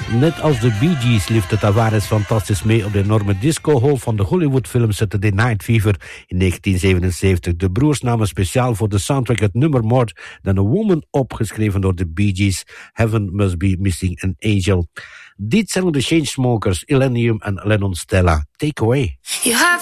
Net als de Bee Gees liefde Tavares fantastisch mee op de enorme disco-hall van de Hollywoodfilm Saturday Night Fever in 1977. De broers namen speciaal voor de soundtrack het nummer More Than a Woman opgeschreven door de Bee Gees. Heaven Must Be Missing an Angel. Dit zijn de Chainsmokers, Illenium en Lennon Stella. Take away.